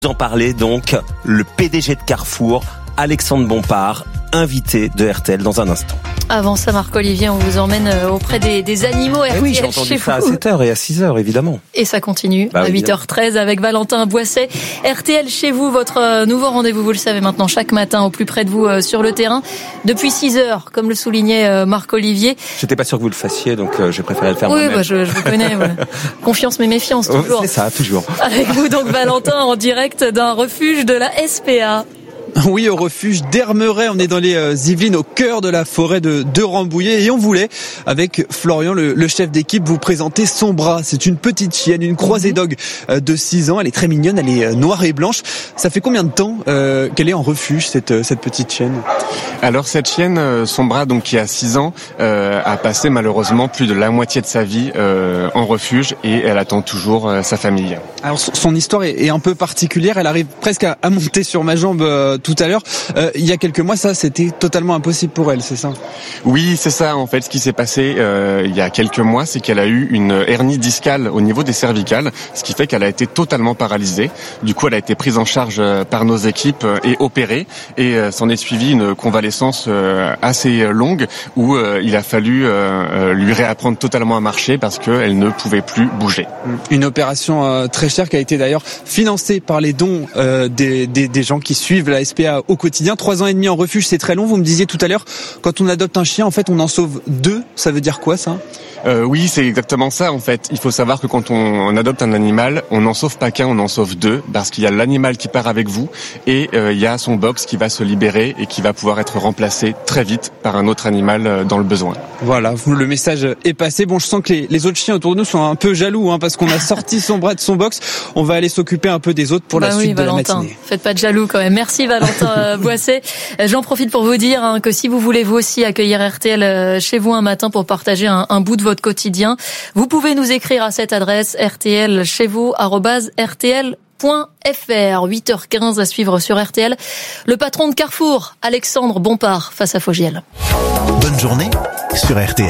En parler donc, le PDG de Carrefour, Alexandre Bompard, invité de RTL dans un instant. Avant ça, Marc-Olivier, on vous emmène auprès des animaux RTL. Oui, j'ai entendu ça à vous. 7h et à 6h, évidemment. Et ça continue à 8h13 avec Valentin Boisset. RTL chez vous, votre nouveau rendez-vous, vous le savez maintenant, chaque matin au plus près de vous sur le terrain. Depuis 6h, comme le soulignait Marc-Olivier. J'étais pas sûr que vous le fassiez, donc j'ai préféré le faire moi-même. Oui, je vous connais. Ouais. Confiance mais méfiance, toujours. C'est ça, toujours. Avec vous donc, Valentin, en direct d'un refuge de la SPA. Oui, au refuge d'Hermeret, on est dans les Yvelines, au cœur de la forêt de Rambouillet, et on voulait, avec Florian, le chef d'équipe, vous présenter Sombra. C'est une petite chienne, une croisée dog de 6 ans. Elle est très mignonne, elle est noire et blanche. Ça fait combien de temps qu'elle est en refuge, cette petite chienne? Alors cette chienne, Sombra, donc qui a 6 ans, a passé malheureusement plus de la moitié de sa vie en refuge, et elle attend toujours sa famille. Alors son histoire est un peu particulière. Elle arrive presque à monter sur ma jambe tout à l'heure. Il y a quelques mois, ça, c'était totalement impossible pour elle, c'est ça? Oui, c'est ça. En fait, ce qui s'est passé il y a quelques mois, c'est qu'elle a eu une hernie discale au niveau des cervicales, ce qui fait qu'elle a été totalement paralysée. Du coup, elle a été prise en charge par nos équipes et opérée. Et s'en est suivi une convalescence assez longue où il a fallu lui réapprendre totalement à marcher parce qu'elle ne pouvait plus bouger. Une opération très chère qui a été d'ailleurs financée par les dons des gens qui suivent la SPA au quotidien. 3 ans et demi en refuge, c'est très long. Vous me disiez tout à l'heure, quand on adopte un chien, en fait, on en sauve 2. Ça veut dire quoi, ça? Oui, c'est exactement ça en fait. Il faut savoir que quand on adopte un animal, on n'en sauve pas qu'un, on en sauve 2, parce qu'il y a l'animal qui part avec vous et il y a son box qui va se libérer et qui va pouvoir être remplacé très vite par un autre animal dans le besoin. Voilà, le message est passé. Bon, je sens que les autres chiens autour de nous sont un peu jaloux, parce qu'on a sorti Sombra de son box. On va aller s'occuper un peu des autres pour la suite de Valentin, la matinée. Faites pas de jaloux quand même. Merci Valentin Boisset. J'en profite pour vous dire que si vous voulez vous aussi accueillir RTL chez vous un matin pour partager un bout de votre quotidien, vous pouvez nous écrire à cette adresse rtlchezvous@rtl.fr. 8h15 à suivre sur RTL. Le patron de Carrefour, Alexandre Bompard, face à Fogiel. Bonne journée sur RTL.